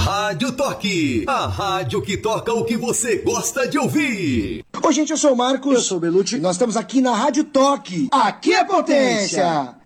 Rádio Toque, a rádio que toca o que você gosta de ouvir. Oi, gente, eu sou o Marcos. Eu sou o Belucci. Nós estamos aqui na Rádio Toque. Aqui é potência!